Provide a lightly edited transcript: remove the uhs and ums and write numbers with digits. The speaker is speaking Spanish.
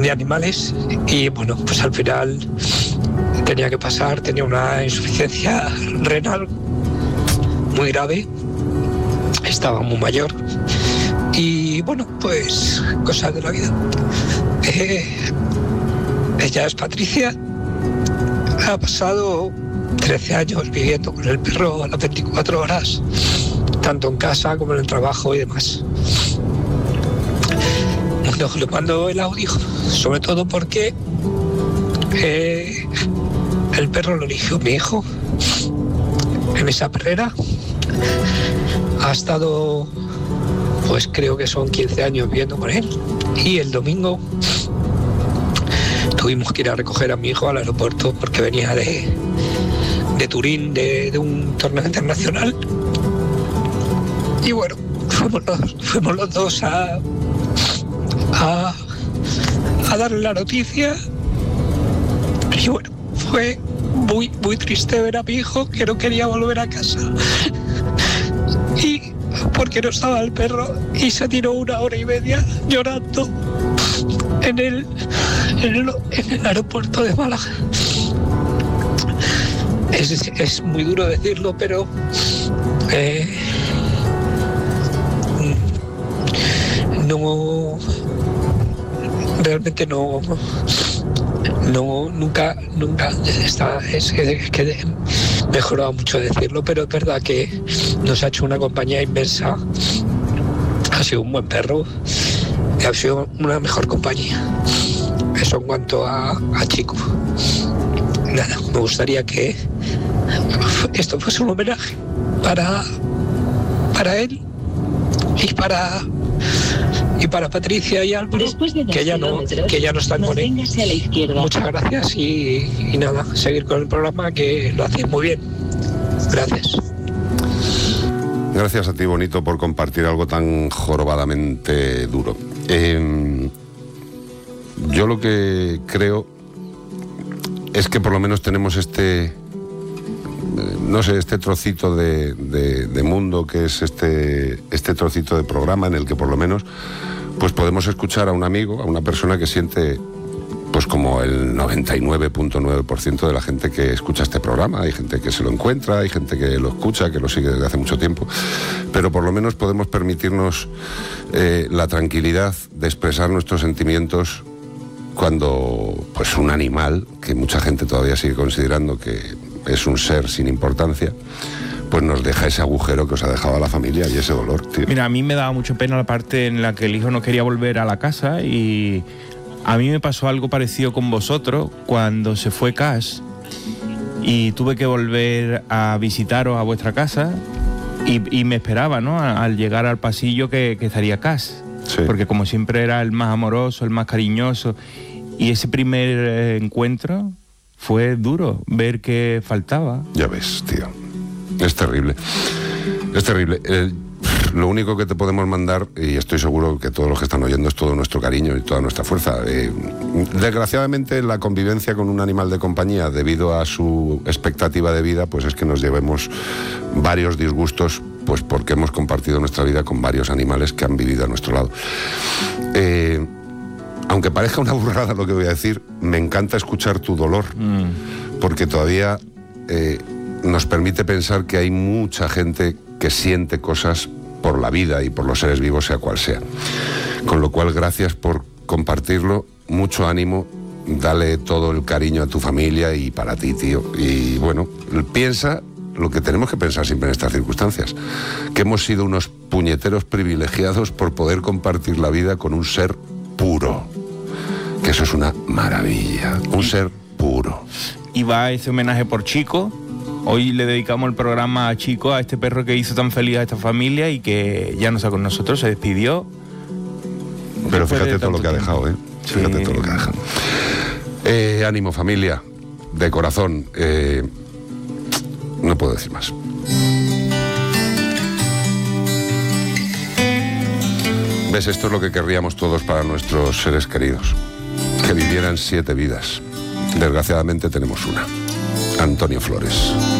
de animales y bueno, pues al final tenía que pasar, tenía una insuficiencia renal muy grave, estaba muy mayor y bueno, pues cosas de la vida. Ella es Patricia, ha pasado 13 años viviendo con el perro a las 24 horas, tanto en casa como en el trabajo y demás. Bueno, le mando el audio, sobre todo porque el perro lo eligió mi hijo en esa perrera. Ha estado, pues creo que son 15 años viviendo con él. Y el domingo tuvimos que ir a recoger a mi hijo al aeropuerto porque venía de Turín, de un torneo internacional. Y bueno, fuimos los dos a darle la noticia. Y bueno, fue muy, muy triste ver a mi hijo que no quería volver a casa. Y porque no estaba el perro y se tiró 1 hora y media llorando en el aeropuerto de Málaga. Es muy duro decirlo, pero no, realmente nunca está, es que mejoraba mucho decirlo, pero es verdad que nos ha hecho una compañía inmensa. Ha sido un buen perro, ha sido una mejor compañía. Eso en cuanto a Chico. Nada, me gustaría que esto fuese un homenaje para él y para Patricia y Álvaro, que ya no están con él. Muchas gracias y nada, seguir con el programa que lo hacéis muy bien. Gracias. Gracias a ti, Bonito, por compartir algo tan jorobadamente duro. Yo lo que creo es que por lo menos tenemos este trocito de mundo, que es este trocito de programa en el que por lo menos pues podemos escuchar a un amigo, a una persona que siente pues como el 99.9% de la gente que escucha este programa. Hay gente que se lo encuentra, hay gente que lo escucha, que lo sigue desde hace mucho tiempo, pero por lo menos podemos permitirnos la tranquilidad de expresar nuestros sentimientos cuando pues un animal, que mucha gente todavía sigue considerando que es un ser sin importancia, pues nos deja ese agujero que os ha dejado a la familia y ese dolor, tío. Mira, a mí me daba mucho pena la parte en la que el hijo no quería volver a la casa, y a mí me pasó algo parecido con vosotros cuando se fue Cash y tuve que volver a visitaros a vuestra casa y me esperaba, ¿no?, al llegar al pasillo que estaría Cash. Sí. Porque como siempre era el más amoroso, el más cariñoso, y ese primer encuentro fue duro, ver que faltaba. Ya ves, tío, es terrible, es terrible. Lo único que te podemos mandar, y estoy seguro que todos los que están oyendo, es todo nuestro cariño y toda nuestra fuerza. Desgraciadamente, la convivencia con un animal de compañía, debido a su expectativa de vida, pues es que nos llevemos varios disgustos, pues porque hemos compartido nuestra vida con varios animales que han vivido a nuestro lado. Aunque parezca una burrada lo que voy a decir, me encanta escuchar tu dolor, porque todavía nos permite pensar que hay mucha gente que siente cosas por la vida y por los seres vivos, sea cual sea. Con lo cual, gracias por compartirlo, mucho ánimo, dale todo el cariño a tu familia y para ti, tío. Y bueno, piensa lo que tenemos que pensar siempre en estas circunstancias, que hemos sido unos puñeteros privilegiados por poder compartir la vida con un ser puro, que eso es una maravilla, un ser puro. Y va ese homenaje por Chico. Hoy le dedicamos el programa a Chico, a este perro que hizo tan feliz a esta familia y que ya no está con nosotros, se despidió. Pero fíjate todo lo que ha dejado, ¿eh? Sí. Fíjate todo lo que ha dejado. Ánimo, familia, de corazón. No puedo decir más. ¿Ves? Esto es lo que querríamos todos para nuestros seres queridos. Que vivieran 7 vidas. Desgraciadamente tenemos una. Antonio Flores.